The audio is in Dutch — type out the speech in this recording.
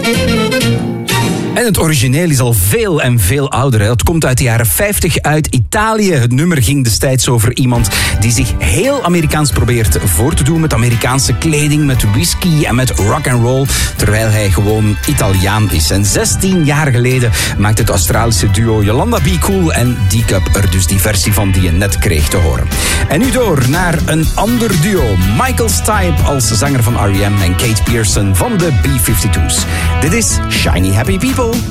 En het origineel is al veel en veel ouder. Het komt uit de jaren 50 uit Italië. Het nummer ging destijds over iemand die zich heel Amerikaans probeert voor te doen met Amerikaanse kleding, met whisky en met rock and roll, terwijl hij gewoon Italiaan is. En 16 jaar geleden maakte het Australische duo Yolanda Be Cool en D-Cup er dus die versie van die je net kreeg te horen. En nu door naar een ander duo. Michael Stipe als zanger van R.E.M. en Kate Pearson van de B-52's. Dit is Shiny Happy People.